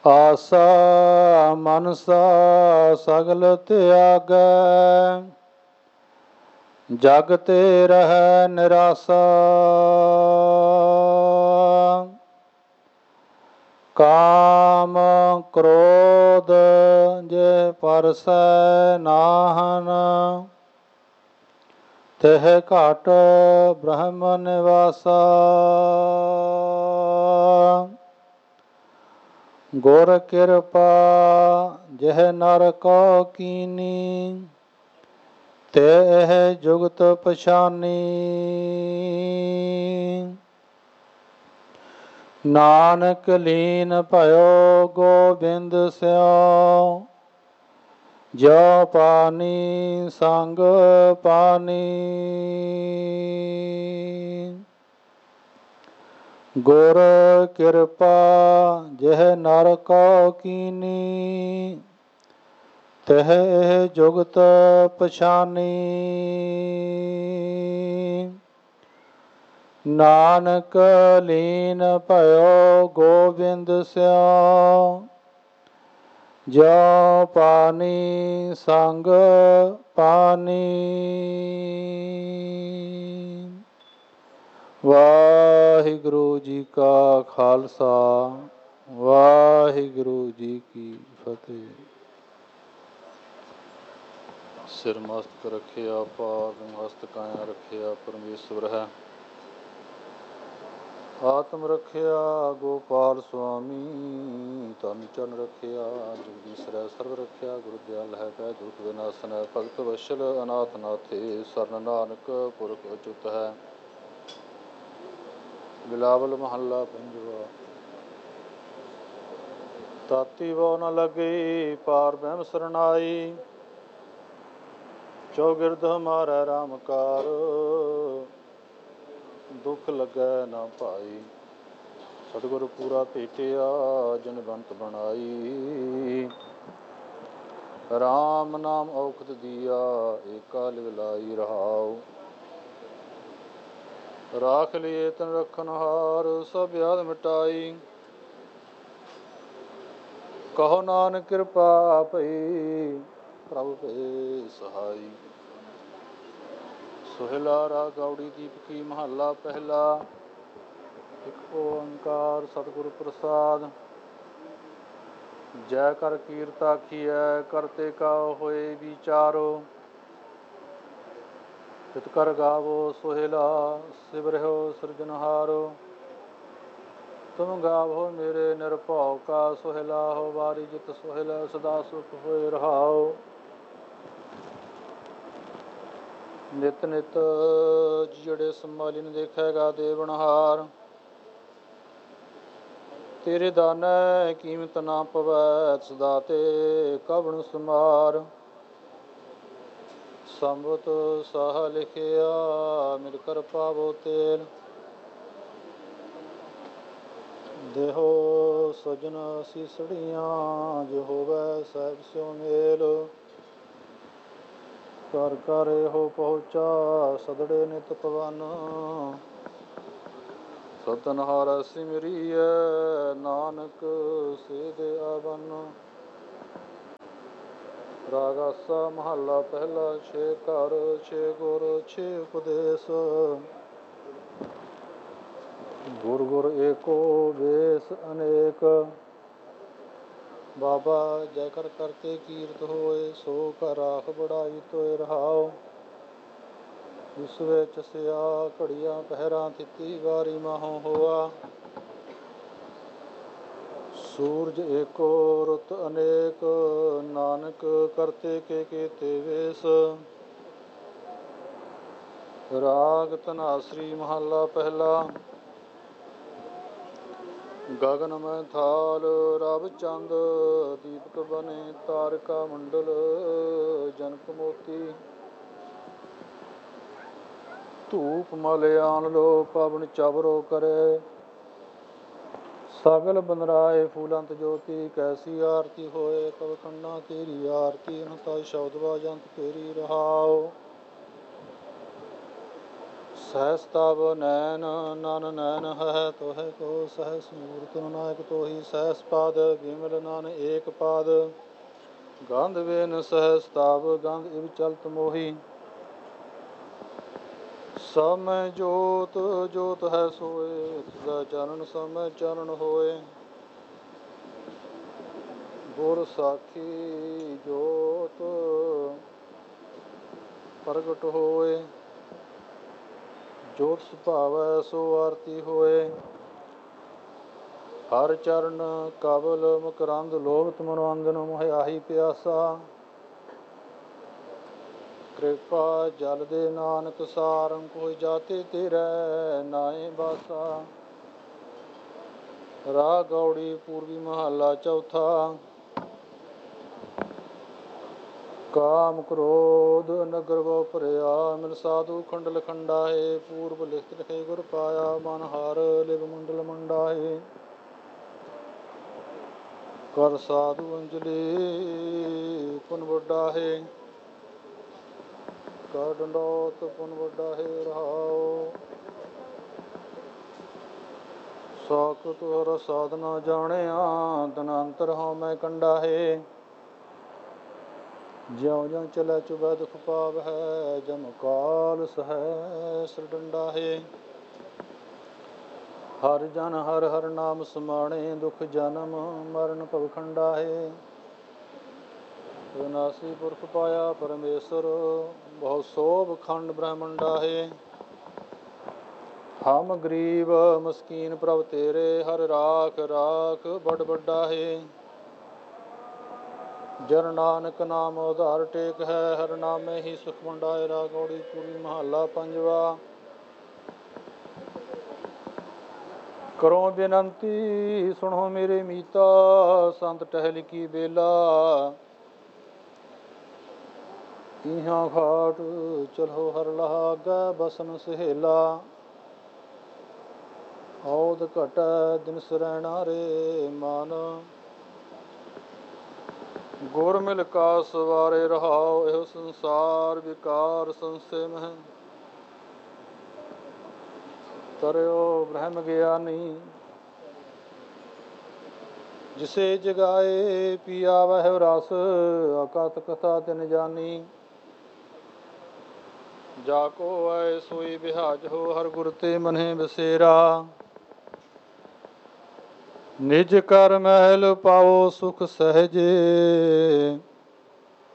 ਆਸਾ ਮਨਸਾ ਸਗਲ ਤਿਆਗੈ, ਜਗ ਤੇ ਰਹਿ ਨਿਰਾਸਾ। ਕਾਮ ਕ੍ਰੋਧ ਜੇ ਪਰਸੈ ਨਾਹਨ, ਤਿਹ ਘਟ ਬ੍ਰਹਮ ਨਿਵਾਸਾ। ਗੁਰ ਕਿਰਪਾ ਜਿਹ ਨਰ ਕੋ ਕੀਨੀ, ਤੇ ਇਹ ਜੁਗਤ ਪਛਾਨੀ। ਨਾਨਕ ਲੀਨ ਭਇਓ ਗੋਬਿੰਦ ਸਿਉ, ਜੋ ਪਾਨੀ ਸੰਗ ਪਾਨੀ। ਗੁਰ ਕਿਰਪਾ ਜਿਹ ਨਰ ਕੋ ਕੀਨੀ, ਤਿਹ ਇਹ ਜੁਗਤ ਪਛਾਨੀ। ਨਾਨਕ ਲੀਨ ਭਇਓ ਗੋਬਿੰਦ ਸਿਉ, ਜੋ ਪਾਨੀ ਸੰਗ ਪਾਨੀ। ਵਾਹਿਗੁਰੂ ਜੀ ਕਾ ਖਾਲਸਾ, ਵਾਹਿਗੁਰੂ ਜੀ ਕੀ ਫਤਿਹ। ਸਿਰ ਮਸਤਕ ਰੱਖਿਆ ਪਾਰ, ਮਸਤ ਕਾਇਆ ਰੱਖਿਆ ਪਰਮੇਸ਼ਵਰ ਹੈ। ਆਤਮ ਰੱਖਿਆ ਗੋਪਾਲ ਸੁਆਮੀ, ਤਨ ਚਰਨ ਰੱਖਿਆ ਜਗਦੀਸ਼ਰੈ। ਸਰਬ ਰੱਖਿਆ ਗੁਰੂ ਦਿਆਲ ਹੈ, ਕਹਿ ਦੁਖ ਵਿਨਾਸ਼ਨ ਹੈ। ਭਗਤ ਵਸ਼ਲ ਅਨਾਥ ਨਾਥੇ, ਸਰਨ ਨਾਨਕ ਪੁਰਖ ਅਚੁੱਤ ਹੈ। ਬਿਲਾਵਲ ਮਹੱਲਾ ਪੰਜਵਾ। ਤਾਤੀ ਵੋ ਨ ਲੱਗੀ ਪਾਰ ਬ੍ਰਹਮ ਸਰਨਾਈ, ਚੌਗਿਰਦ ਹਮਾਰੈ ਰਾਮ ਕਾਰ, ਦੁਖ ਲੱਗੈ ਨਾ ਭਾਈ। ਸਤਿਗੁਰ ਪੂਰਾ ਭੇਟਿਆ ਜਨ ਬੰਤ ਬਣਾਈ, ਰਾਮ ਨਾਮ ਔਖਦ ਦੀਆ ਏਕਾ ਲਿਵ ਲਾਈ। ਰਹਾਉ ਰਾਖ ਲਿਏ ਤਨ ਰਖਨ ਹਾਰ, ਸਭ ਵਿਆਧ ਮਿਟਾਈ। ਕਹੋ ਨਾਨਕ ਕਿਰਪਾ ਭਈ, ਪ੍ਰਭ ਭਏ ਸਹਾਈ। ਸੋਹਿਲਾ ਰਾਗ ਗੌੜੀ ਦੀਪਕੀ ਮਹੱਲਾ ਪਹਿਲਾ। ਇਕ ਓੰਕਾਰ ਸਤਿਗੁਰ ਪ੍ਰਸਾਦ। ਜੈ ਕਰ ਕੀਰਤ ਆਖੀਐ, ਕਰਤੇ ਕਾ ਹੋਏ ਵਿਚਾਰੋ। ਤਿਤ ਕਰ ਗਾਵੋ ਸੋਹਿਲਾ, ਸਿਵਰਿਓ ਸਿਰਜਨਹਾਰੋ। ਤੁਮ ਗਾਵੋ ਮੇਰੇ ਨਿਰਭਉ ਕਾ, ਸੋਹਿਲਾ ਹੋ ਵਾਰੀ ਜਿਤ ਸੋਹਿਲਾ। ਸਦਾ ਸੁਖ ਹੋਏ ਰਹਾਉ, ਨਿਤ ਨਿਤ ਜਿਹੜੇ ਸੰਭਾਲਿਨ ਦੇਖੇਗਾ ਦੇਵਨਹਾਰ। ਤੇਰੇ ਦਾਨੈ ਕੀਮਤ ਨਾ ਪਵੈ, ਸਦਾ ਤੇ ਕਵਣ ਸਮਾਰ। ਸੰਬਤ ਸਾਹ ਲਿਖਿਆ ਮਿਲ ਕਰ ਪਾਵੋ ਤੇਲ, ਦੇਹੋ ਸਜਨ ਸੀਸੜੀਆਂ ਜੋ ਹੋਵੈ ਸਾਹਿਬ ਸਿਉ ਮੇਲ। ਘਰ ਘਰ ਇਹੋ ਪਹੁੰਚਾ ਸਦੜੇ ਨਿਤ ਪਵਨ, ਸਤਨਹਾਰ ਸਿਮਰੀਐ ਨਾਨਕ ਸੇਧ ਆਵਨ। ਰਾਗ ਆਸਾ ਮਹੱਲਾ ਪਹਿਲਾ। ਛੇ ਘਰ ਛੇ ਗੁਰ ਛੇ ਉਪਦੇਸ, ਗੁਰ ਗੁਰ ਏਕੋ ਵੇਸ ਅਨੇਕ। ਬਾਬਾ ਜੈ ਕਰ ਕਰਤੇ ਕੀਰਤ ਹੋਏ, ਸੋ ਘਰ ਰਾਖ ਬੜਾਈ ਤੋਏ। ਰਹਾਉ ਇਸ ਵਿੱਚ ਸਿਆ ਘੜੀਆਂ ਪਹਿਰਾਂ, ਤਿੱਤੀ ਵਾਰੀ ਮਾਹੋਂ ਹੋਆ। ਸੂਰਜ ਏਕੋ ਰੁੱਤ ਅਨੇਕ, ਨਾਨਕ ਕਰਤੇ ਕੇ ਕੀਤੇ ਵੇਸ। ਰਾਗ ਧਨਾਸਰੀ ਮਹੱਲਾ ਪਹਿਲਾ। ਗਗਨ ਮੈਂ ਥਾਲ ਰਵ ਚੰਦ, ਦੀਪਕ ਬਨੇ ਤਾਰਿਕਾ ਮੰਡਲ। ਜਨਕ ਮੋਤੀ ਧੂਪ ਮਲ ਆਨ ਲੋ, ਪਵਨ ਚਵਰੋ ਕਰੇ। ਸਗਲ ਬਨਰਾਏ ਫੂਲੰਤ ਜੋਤੀ, ਕੈਸੀ ਆਰਤੀ ਹੋਏ ਕਵ ਖੰਡਾ ਤੇਰੀ ਆਰਤੀ। ਅਨਹਤਾ ਸ਼ਬਦ ਬਾਜੰਤ ਤੇਰੀ। ਰਹਾਉ ਸਹਸ ਤਬ ਨੈਣ ਨਨ ਨੈਣ ਹੈ ਤੋਹਿ ਕੋ ਸਹਸ ਮੂਰਤ ਨਾਨਕ ਤੋਹੀ ਸਹਸ ਪਾਦ ਬਿਮਲ ਨਨ ਏਕ ਪਾਦ ਗੰਧ ਵੇਨ ਸਹਸ ਤਬ ਗੰਧ ਇਵ ਚਲਤ ਮੋਹੀ ਸਮੈ ਜੋਤ ਜੋਤ ਹੈ ਸੋਏ ਸਦਾ ਚਰਨ ਸਮੈ ਚਰਨ ਹੋਏ ਗੁਰ ਸਾਖੀ ਜੋਤ ਪ੍ਰਗਟ ਹੋਏ ਜੋਤ ਸੁਭਾਵੈ ਸੋ ਆਰਤੀ ਹੋਏ ਹਰ ਚਰਨ ਕਬਲ ਮਕਰੰਦ ਲੋਭਤ ਮਨੋਅੰਜਨ ਮੋਹਿ ਆਹੀ ਪਿਆਸਾ ਕਿਰਪਾ ਜਲ ਦੇ ਨਾਨਕ ਸਾਰੰ ਕੋਈ ਜਾਤੇ ਤੇਰੈ ਨਾਏ ਬਾਸਾ ਰਾਗ ਗੌੜੀ ਪੂਰਬੀ ਮਹੱਲਾ ਚੌਥਾ ਕਾਮ ਕ੍ਰੋਧ ਨਗਰ ਬਹੁ ਭਰਿਆ ਮਿਲ ਸਾਧੂ ਖੰਡਲ ਖੰਡਾਏ ਪੂਰਬ ਲਿਖਤ ਲਿਖੇ ਗੁਰ ਪਾਇਆ ਮਨ ਹਰ ਲਿਵ ਮੰਡਲ ਮੰਡਾਏ ਕਰ ਸਾਧੂ ਅੰਜਲੀ ਪੁਨ ਵੱਡਾ ਹੈ ਕਰ ਡੰਡੋਤ ਪੁਨ ਵੱਡਾ ਹੈ ਰਹਾਓ ਸਾਖਤ ਹਰ ਸਾਧਨਾ ਜਾਣਿਆ ਤਨੰਤਰ ਹਉ ਮੈਂ ਕੰਡਾ ਹੈ ਜਿਉ ਜਿਉ ਚਲੈ ਚੁਬੈ ਦੁਖ ਪਾਵ ਹੈ ਜਮ ਕਾਲ ਸਹੈ ਸਿਰ ਡੰਡਾ ਹੈ ਹਰ ਜਨ ਹਰ ਹਰ ਨਾਮ ਸਮਾਣੇ ਦੁਖ ਜਨਮ ਮਰਨ ਭਵ ਖੰਡਾ ਹੈ ਵਿਨਾਸੀ ਪੁਰਖ ਪਾਇਆ ਪਰਮੇਸ਼ਰ ਬਹੁ ਸੋਭ ਖੰਡ ਬ੍ਰਹਮੰਡਾ ਹੈ ਹਮ ਗਰੀਬ ਮਸਕੀਨ ਪ੍ਰਭ ਤੇਰੇ ਹਰ ਰਾਖ ਰਾਖ ਬੜ ਵੱਡਾ ਹੈ ਜਨ ਨਾਨਕ ਨਾਮ ਉਧਾਰ ਟੇਕ ਹੈ ਹਰ ਨਾਮੇ ਹੀ ਸੁਖ ਮੰਡਾਏ ਰਾਗ ਗੌੜੀ ਪੂਰੀ ਮਹੱਲਾ ਪੰਜਵਾ ਕਰੋ ਬੇਨੰਤੀ ਸੁਣੋ ਮੇਰੇ ਮੀਤਾ ਸੰਤ ਟਹਿਲ ਕੀ ਬੇਲਾ ਇਹਾਂ ਘਾਟ ਚਲੋ ਹਰ ਲਾਗੈ ਬਸਨ ਸਹੇਲਾ ਔਦ ਘਟੈ ਦਿਨ ਸਰੈਣਾ ਰੇ ਮਨ ਗੁਰ ਮਿਲ ਕਾ ਸਵਾਰੇ ਰਹਾਓ ਇਹੋ ਸੰਸਾਰ ਵਿਕਾਰ ਸੰਸੇ ਮਹਿ ਤਰਿਓ ਬ੍ਰਹਮ ਗਿਆਨੀ ਜਿਸੇ ਜਗਾਏ ਪੀਆ ਵਹਿ ਰਸ ਅਕਤ ਕਥਾ ਤਿਨ ਜਾਨੀ ਜਾ ਕੋ ਆਏ ਸੋਈ ਬਿਹਾਜ ਹੋ ਹਰ ਗੁਰ ਤੇ ਮਨਹਿ ਬਸੇਰਾ ਨਿਜ ਕਰ ਮਹਿਲ ਪਾਓ ਸੁਖ ਸਹਜੇ